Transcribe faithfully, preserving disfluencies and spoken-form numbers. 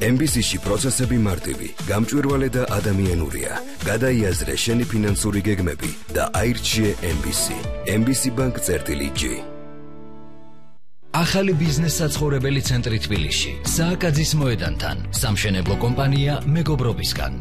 ემ ბი სი-ში პროცესები მარტივი, გამჭვირვალე და ადამიანურია. გადაიაზრე შენი ფინანსური გეგმები და აირჩიე ემ ბი სი. ემ ბი სი ბანკ წერტილი ჯი. ახალი ბიზნეს საცხოვრებელი ცენტრი თბილისში, სააკაძის მოედანთან, სამშენებლო კომპანია მეგობრობისგან.